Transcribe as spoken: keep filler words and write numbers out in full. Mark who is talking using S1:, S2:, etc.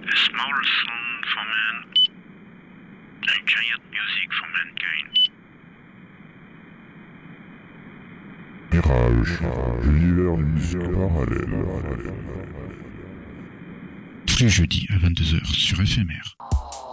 S1: A small song for man, a giant music for mankind.
S2: Mirage, l'univers d'une musique parallèle.
S3: Tous les jeudis à vingt-deux heures sur F M R.